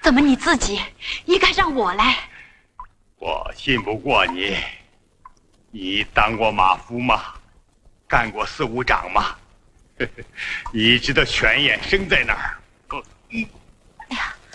怎么你自己一概让我来？ 我信不过你。你当过马夫吗？干过4、5长吗？你知道泉眼生在哪儿？